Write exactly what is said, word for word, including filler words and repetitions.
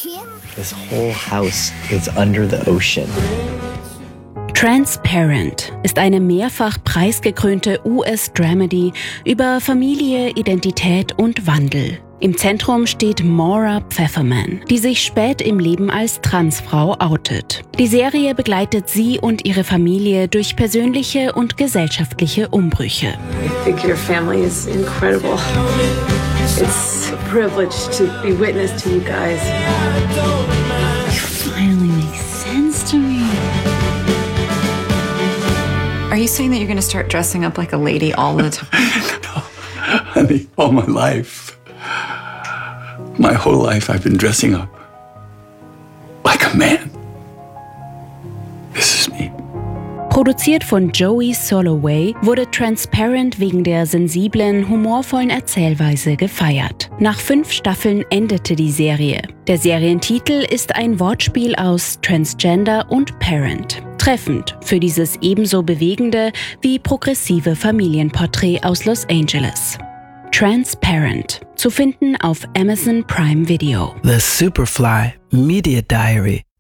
This whole house is under the ocean. Transparent ist eine mehrfach preisgekrönte U S-Dramedy über Familie, Identität und Wandel. Im Zentrum steht Maura Pfefferman, die sich spät im Leben als Transfrau outet. Die Serie begleitet sie und ihre Familie durch persönliche und gesellschaftliche Umbrüche. I think your family is incredible. It's a privilege to be witness to you guys. You finally make sense to me. Are you saying that you're going to start dressing up like a lady all the time? No, honey, all my life. My whole life I've been dressing up like a man. This is me. Produziert von Joey Soloway wurde Transparent wegen der sensiblen, humorvollen Erzählweise gefeiert. Nach fünf Staffeln endete die Serie. Der Serientitel ist ein Wortspiel aus Transgender und Parent. Treffend für dieses ebenso bewegende wie progressive Familienporträt aus Los Angeles. Transparent, zu finden auf Amazon Prime Video. The Superfly Media Diary.